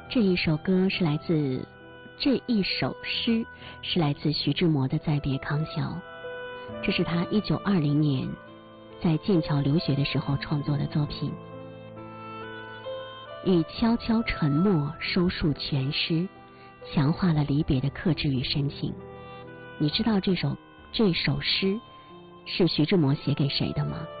这一首诗是来自徐志摩的《再别康桥》，这是他1920年在剑桥留学的时候创作的作品。以悄悄沉默收束全诗，强化了离别的克制与深情。你知道这首诗是徐志摩写给谁的吗？